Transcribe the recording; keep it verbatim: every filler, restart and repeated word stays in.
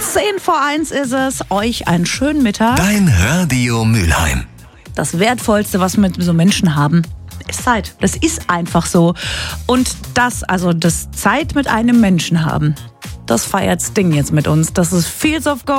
Zehn vor eins ist es. Euch einen schönen Mittag. Dein Radio Mülheim. Das Wertvollste, was wir mit so Menschen haben, ist Zeit. Das ist einfach so. Und das, also das Zeit mit einem Menschen haben, das feiert Sting jetzt mit uns. Das ist Fields of Gold.